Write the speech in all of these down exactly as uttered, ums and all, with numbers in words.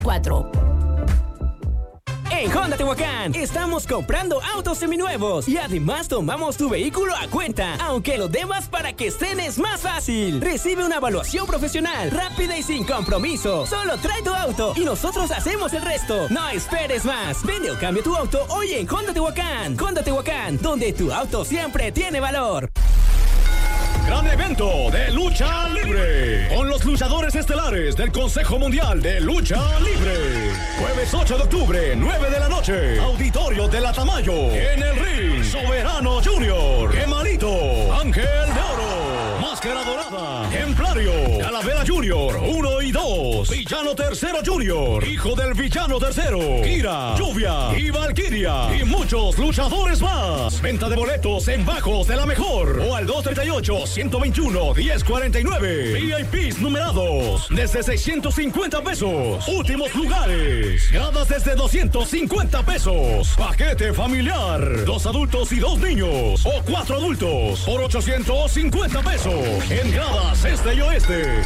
cuatro. En Honda Tehuacán estamos comprando autos seminuevos y además tomamos tu vehículo a cuenta, aunque lo debas para que estrenes más fácil. Recibe una evaluación profesional, rápida y sin compromiso. Solo trae tu auto y nosotros hacemos el resto. No esperes más. Vende o cambia tu auto hoy en Honda Tehuacán. Honda Tehuacán, donde tu auto siempre tiene valor. Gran evento de lucha libre con los luchadores estelares del Consejo Mundial de Lucha Libre. Jueves ocho de octubre, nueve de la noche, Auditorio de la Tamayo. En el ring, Soberano Junior, Gemalito, Ángel de Oro, Máscara Dorada, Templario, Calavera Junior, uno y dos, Villano Tercero Junior, Hijo del Villano Tercero, Kira, Lluvia y Valkyria y muchos luchadores más. Venta de boletos en Bajos de la Mejor o al dos treinta y ocho, ciento veintiuno, diez cuarenta y nueve. V I Pes numerados desde seiscientos cincuenta pesos. Últimos lugares. Gradas desde doscientos cincuenta pesos. Paquete familiar. Dos adultos y dos niños. O cuatro adultos por ochocientos cincuenta pesos. En gradas este y oeste.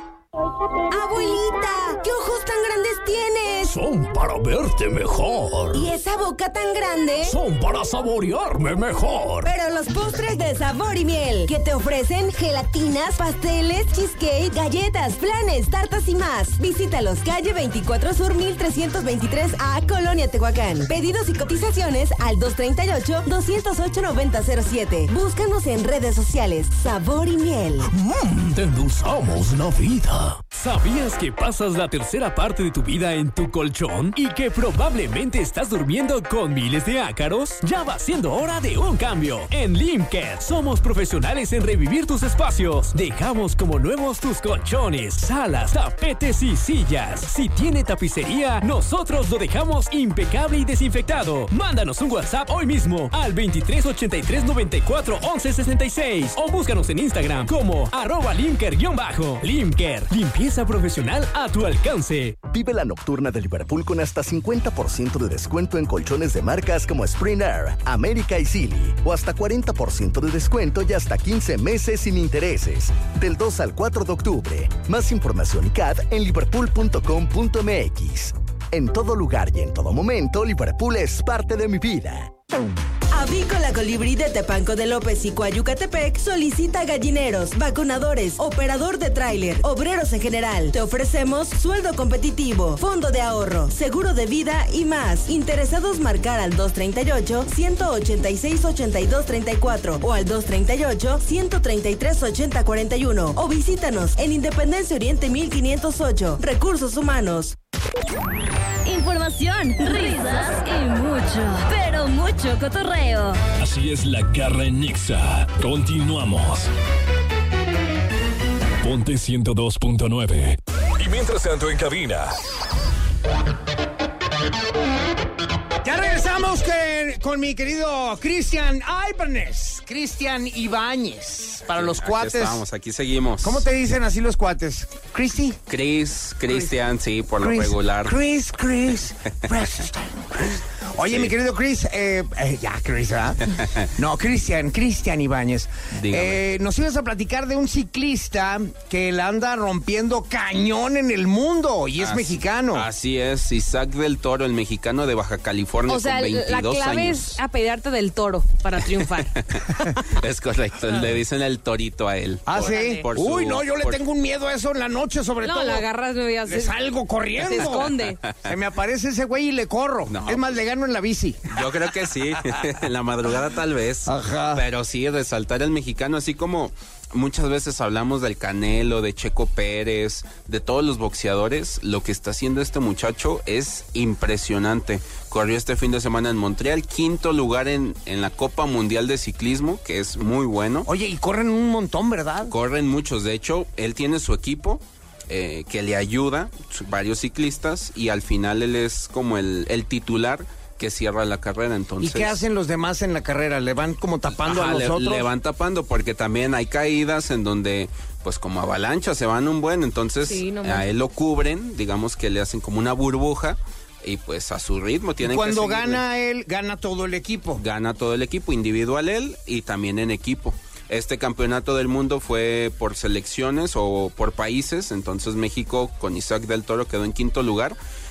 Abuelita, ¿qué ojos tan grandes tienes? Son para verte mejor. ¿Y esa boca tan grande? Son para saborearme mejor. Pero los postres de sabor y miel, que te ofrecen gelatinas, pasteles, cheesecake, galletas, flanes, tartas y más. Visítalos, calle veinticuatro Sur mil trescientos veintitrés A, Colonia Tehuacán. Pedidos y cotizaciones al dos treinta y ocho, doscientos ocho, noventa cero siete. Búscanos en redes sociales. Sabor y miel. Mmm, te endulzamos la vida. ¿Sabías que pasas la tercera parte de tu vida en tu colchón y que probablemente estás durmiendo con miles de ácaros? Ya va siendo hora de un cambio. En Limker somos profesionales en revivir tus espacios. Dejamos como nuevos tus colchones, salas, tapetes y sillas. Si tiene tapicería, nosotros lo dejamos impecable y desinfectado. Mándanos un WhatsApp hoy mismo al veintitrés ochenta y tres noventa y cuatro once sesenta y seis o búscanos en Instagram como arroba Limker-bajo. Limker, limpieza profesional a tu alcance. Vive la nocturna de Liverpool con hasta cincuenta por ciento de descuento en colchones de marcas como Spring Air, América y Silly, o hasta cuarenta por ciento de descuento y hasta quince meses sin intereses. Del dos al cuatro de octubre. Más información y C A D en liverpool punto com punto m x. En todo lugar y en todo momento, Liverpool es parte de mi vida. Avícola Colibrí de Tepanco de López y Coayucatepec solicita gallineros, vacunadores, operador de tráiler, obreros en general. Te ofrecemos sueldo competitivo, fondo de ahorro, seguro de vida y más. Interesados marcar al dos treinta y ocho, ciento ochenta y seis, ochenta y dos treinta y cuatro o al dos treinta y ocho, ciento treinta y tres, ochenta cuarenta y uno o visítanos en Independencia Oriente mil quinientos ocho. Recursos Humanos. Información, risas y mucho, pero mucho cotorreo. Así es la garra en Nexa. Continuamos. Ponte ciento dos punto nueve. Y mientras tanto en cabina. Ya regresamos que, con mi querido Cristian Ibáñez. Cristian Ibáñez. Para los aquí cuates. Estamos, aquí seguimos. ¿Cómo te dicen así los cuates? ¿Cristi? Chris, Cristian, sí, por lo Chris, regular. Chris, Chris. Oye, sí. Mi querido Chris, eh, eh, ya Chris, ¿verdad? No, Cristian, Cristian Ibáñez. Eh, nos ibas a platicar de un ciclista que la anda rompiendo cañón en el mundo y es así, mexicano. Así es, Isaac del Toro, el mexicano de Baja California, o sea, con veintidós la clave años. Es apellidarte del toro para triunfar. Es correcto, le dicen el torito a él. ¿Ah, por, sí? Por su, Uy, no, yo le por... tengo un miedo a eso en la noche, sobre no, todo. No, la agarras, me voy a hacer. Le salgo corriendo. Se esconde. Se me aparece ese güey y le corro. No. Es más, le gano en la bici. Yo creo que sí, en la madrugada tal vez. Ajá. Pero sí, resaltar el mexicano, así como muchas veces hablamos del Canelo, de Checo Pérez, de todos los boxeadores, lo que está haciendo este muchacho es impresionante. Corrió este fin de semana en Montreal, quinto lugar en, en la Copa Mundial de Ciclismo, que es muy bueno. Oye, y corren un montón, ¿verdad? Corren muchos, de hecho, él tiene su equipo. Eh, que le ayuda, varios ciclistas, y al final él es como el, el titular que cierra la carrera. Entonces, ¿y qué hacen los demás en la carrera? ¿Le van como tapando ajá, a los le, otros? Le van tapando porque también hay caídas en donde pues como avalancha se van un buen, entonces sí, no a él lo cubren, digamos que le hacen como una burbuja y pues a su ritmo tienen que cuando seguirle. Gana él, gana todo el equipo. Gana todo el equipo, individual él y también en equipo. Este campeonato del mundo fue por selecciones o por países, entonces México con Isaac del Toro quedó en quinto lugar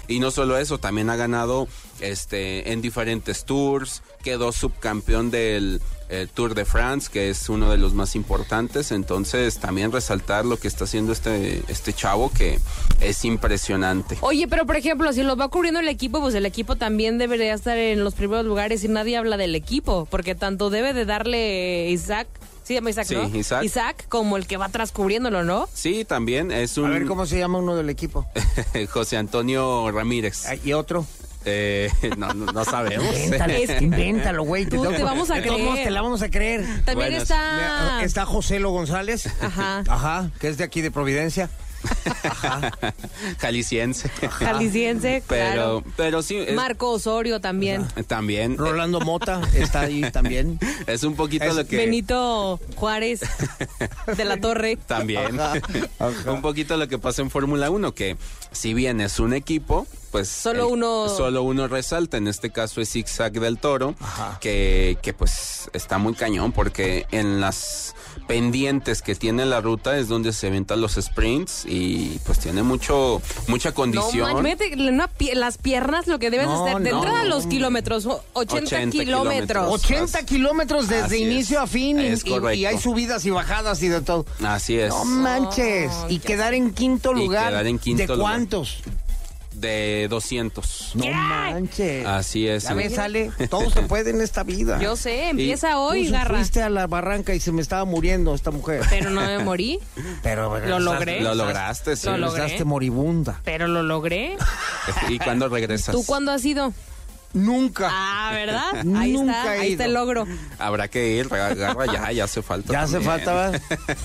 Y no solo eso, también ha ganado este en diferentes tours, quedó subcampeón del eh, Tour de France, que es uno de los más importantes. Entonces también resaltar lo que está haciendo este, este chavo, que es impresionante. Oye, pero por ejemplo, si lo va cubriendo el equipo, pues el equipo también debería estar en los primeros lugares y nadie habla del equipo, porque tanto debe de darle Isaac, se llama Isaac, Sí, ¿no? Isaac. Isaac, como el que va atrás cubriéndolo, ¿no? Sí, también es un... A ver, ¿cómo se llama uno del equipo? José Antonio Ramírez. ¿Y otro? Eh, no, no, no sabemos. Invéntalo, invéntalo, güey. Tú te vamos a De todos creer. modos, te la vamos a creer. También Bueno, está... Está Joselo González. Ajá. Ajá, que es de aquí de Providencia. Ajá. Jalisciense. Jalisciense, Pero, claro. pero sí. Es, Marco Osorio también. también. Rolando Mota está ahí también. Es un poquito Es lo que. Benito Juárez de la Torre. También. Ajá, ajá. Un poquito lo que pasa en Fórmula uno, que si bien es un equipo, pues Solo el- uno- solo uno resalta. En este caso es Zigzag del Toro, que, que pues está muy cañón, porque en las pendientes que tiene la ruta es donde se aventan los sprints y pues tiene mucho mucha No, condición. man, mete una pie- las piernas lo que debes No, hacer. De no, entrada a no. los kilómetros, o- ochenta, ochenta kilómetros. kilómetros. ochenta kilómetros desde Así inicio es. a fin y, Es y- correcto. y hay subidas y bajadas y de todo. Así es. No manches. Y quedar en quinto Y lugar. quedar en quinto ¿De lugar. cuántos? De doscientos. No manches. Así es. Ya ves, Ale, todo se puede en esta vida. Yo sé, empieza Tú hoy, Garra. fuiste a la barranca y se me estaba muriendo esta mujer. Pero no me morí. Pero Lo logré. Lo lograste, sí. Lo logré. Regresaste moribunda. Pero lo logré. ¿Y cuándo regresas? ¿Tú cuándo has ido? Nunca. Ah, ¿verdad? Ahí Nunca está, he ahí está el ido. logro. Habrá que ir, Garra, ya, ya hace falta. Ya hace también. falta, ¿verdad?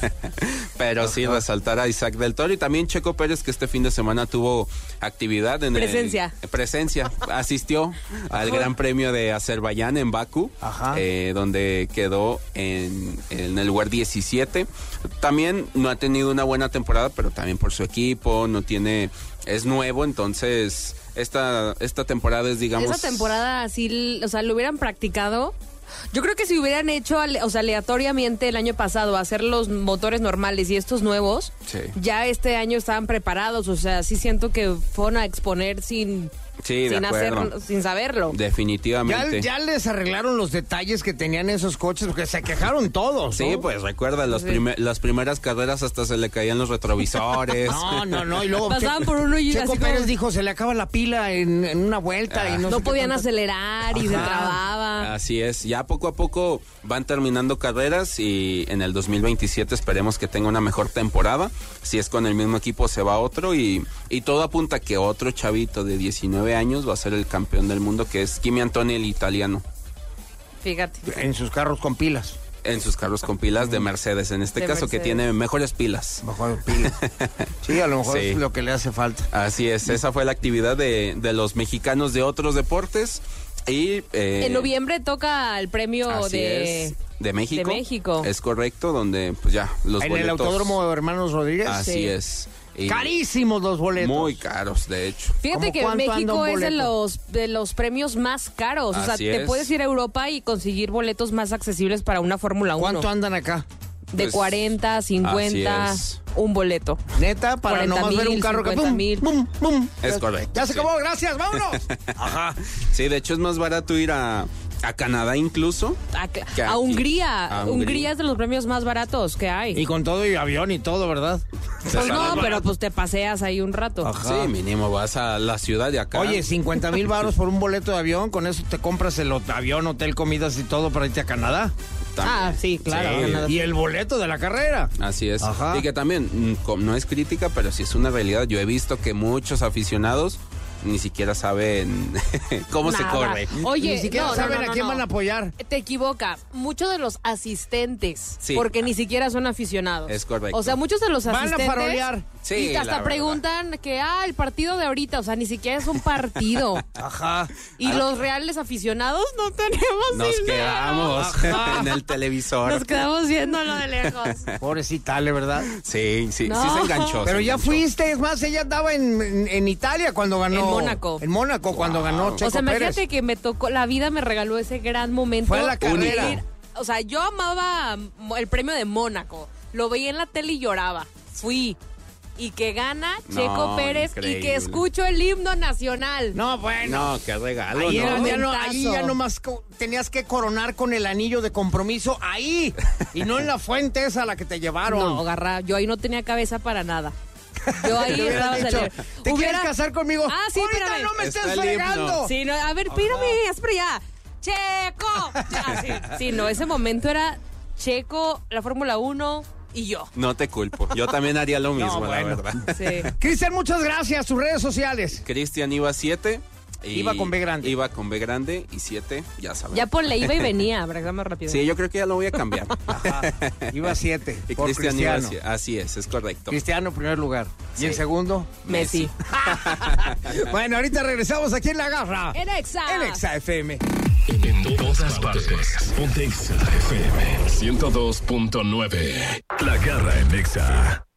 Pero sí, resaltar a Isaac del Toro y también Checo Pérez, que este fin de semana tuvo actividad en Presencia. el... Presencia. Asistió al Gran Premio de Azerbaiyán en Bakú, Ajá. eh, donde quedó en, en el lugar diecisiete. También no ha tenido una buena temporada, pero también por su equipo, no tiene... Es nuevo, entonces esta, esta temporada es, digamos... Esa temporada así, o sea, lo hubieran practicado. Yo creo que si hubieran hecho, ale- o sea, aleatoriamente el año pasado hacer los motores normales y estos nuevos, Sí. ya este año estaban preparados. O sea, sí siento que fueron a exponer sin, Sí, de sin acuerdo. hacerlo, sin saberlo. Ya, Definitivamente. ya les arreglaron los detalles que tenían esos coches, porque se quejaron todos. Sí, ¿no? pues recuerda, las, prime- las primeras carreras hasta se le caían los retrovisores. No, no, no. Y luego Pasaban por uno y Checo así Pérez como- dijo, se le acaba la pila en, en una vuelta Ah. y no, No sé qué podían tanto. acelerar y se Ajá. trababa. Así es, ya poco a poco van terminando carreras y en el dos mil veintisiete esperemos que tenga una mejor temporada. Si es con el mismo equipo se va otro y, y todo apunta que otro chavito de diecinueve años va a ser el campeón del mundo, que es Kimi Antonelli, el italiano, Fíjate. En sus carros con pilas. en sus carros con pilas de Mercedes, en este De caso, que Mercedes. tiene mejores pilas. Mejor pilas. Sí, a lo mejor Sí. es lo que le hace falta. Así es, esa fue la actividad de, de los mexicanos de otros deportes. Y eh, En noviembre toca el premio así de... es, de México. de México. Es correcto, donde pues ya los En boletos. el Autódromo de Hermanos Rodríguez. Así Sí. es. Y Carísimos los boletos. muy caros, de hecho. Fíjate ¿Cómo que cuánto anda México un es de boleto? los de los premios más caros. O sea, Así te es. puedes ir a Europa y conseguir boletos más accesibles para una Fórmula uno. ¿Cuánto andan acá? De Pues, cuarenta, cincuenta, así es. un boleto. Neta, para cuarenta nomás ver un mil, carro que cincuenta pum, mil. pum, pum. Es Ya- correcto, Ya se sí. acabó, gracias, vámonos. Ajá. Sí, de hecho es más barato ir a, a Canadá incluso. A, que a aquí. Hungría. A Hungría. Hungría es de los premios más baratos que hay. Y con todo y avión y todo, ¿verdad? Pues no, pero pues te paseas ahí un rato. Ajá. Sí, mínimo vas a la ciudad de acá. Oye, cincuenta mil baros por un boleto de avión, con eso te compras el hot- avión, hotel, comidas y todo para irte a Canadá. También. Ah, sí, claro. Sí. Canadá. Y el boleto de la carrera. Así es. Ajá. Y que también, mm, co- no es crítica, pero sí es una realidad. Yo he visto que muchos aficionados ni siquiera saben cómo se Nada. corre. Oye, Ni siquiera no, no, saben no, no, a quién no. van a apoyar. Te equivoca. Muchos de los asistentes, Sí. porque ni siquiera son aficionados. Es correcto. O sea, muchos de los Van a asistentes... farolear. Sí, y la hasta verdad. preguntan que, ah, el partido de ahorita, o sea, ni siquiera es un partido. Ajá. Y los reales aficionados no tenemos Nos dinero. quedamos Ajá. en el televisor. Nos quedamos viéndolo de lejos. Pobrecita Ale, ¿verdad? Sí, sí, No. sí se enganchó. Pero se ya enganchó. fuiste, es más, ella andaba en, en, en Italia cuando ganó. En Mónaco. En Mónaco, cuando ganó Checo O sea, imagínate Pérez. que me tocó, la vida me regaló ese gran momento. Fue la carrera. de ir- O sea, yo amaba el premio de Mónaco. Lo veía en la tele y lloraba. Fui. y que gana No, Checo Pérez increíble. y que escucho el himno nacional. No, bueno. No, qué regalo, Ahí, ¿no? era- ya no, Momentazo. ahí ya nomás co- tenías que coronar con el anillo de compromiso ahí y no en la fuente esa a la que te llevaron. No, Garra, yo ahí no tenía cabeza para nada. Yo ahí Te hubieran estaba dicho, saliendo. ¿te quieres Hubiera- casar conmigo? Ah, sí, Ahorita espérame. no me Está estés el fregando. himno. Sí, no, a ver, espérame, haz para allá. ¡Checo! Ah, sí, sí, no, ese momento era Checo, la Fórmula uno y yo. No te culpo. Yo también haría lo mismo, No, la bueno. verdad. Sí. Cristian, muchas gracias. Tus redes sociales. Cristian iba siete. y Iba con B grande. Iba con B grande y siete, ya sabes. Ya ponle iba y venía, para que sea más rápido. Sí, yo creo que ya lo voy a cambiar. Iba siete. Y por Cristian iba Cristiano. siete. Así es, es correcto. Cristiano en primer lugar. Y Sí. en segundo, Messi. bueno, ahorita regresamos aquí en La Garra. En Exa. En Exa F M. En todas partes. Ponte Exa F M ciento dos punto nueve. La Garra en Exa.